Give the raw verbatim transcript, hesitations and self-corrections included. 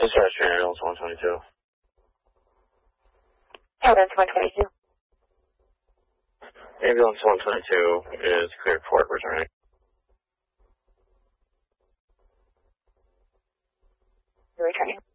Dispatch Ambulance one twenty-two. Ambulance one twenty-two. Ambulance one twenty-two is cleared for returning. You're returning.